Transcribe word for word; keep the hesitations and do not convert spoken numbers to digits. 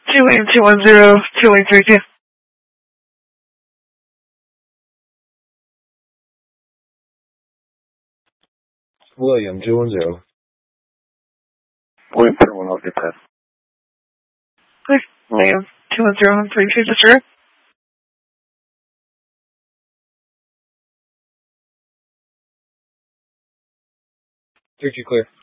William two one zero, two eight three two. William two one zero. William two one zero, get that. Please, William two one zero, three two, disregard. three two clear.